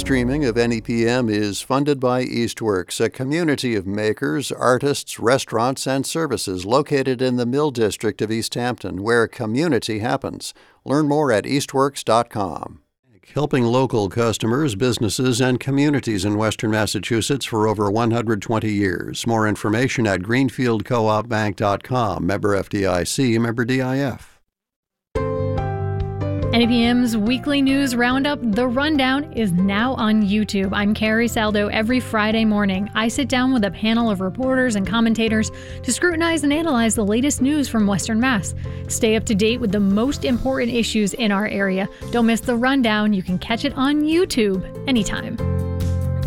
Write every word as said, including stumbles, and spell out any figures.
streaming of N E P M is funded by Eastworks, a community of makers, artists, restaurants, and services located in the Mill District of East Hampton, where community happens. Learn more at eastworks dot com. Helping local customers, businesses, and communities in Western Massachusetts for over one hundred twenty years. More information at greenfield co op bank dot com. Member F D I C, member D I F. N E P M's weekly news roundup, The Rundown, is now on YouTube. I'm Carrie Saldo. Every Friday morning, I sit down with a panel of reporters and commentators to scrutinize and analyze the latest news from Western Mass. Stay up to date with the most important issues in our area. Don't miss The Rundown. You can catch it on YouTube anytime.